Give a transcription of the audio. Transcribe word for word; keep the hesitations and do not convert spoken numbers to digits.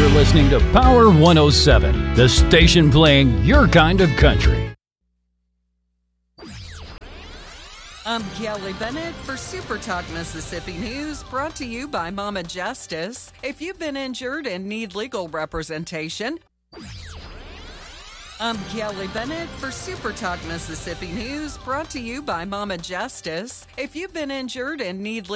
You're listening to Power one oh seven, the station playing your kind of country. I'm Kelly Bennett for Super Talk Mississippi News, brought to you by Mama Justice. If you've been injured and need legal representation, I'm Kelly Bennett for Super Talk Mississippi News, brought to you by Mama Justice. If you've been injured and need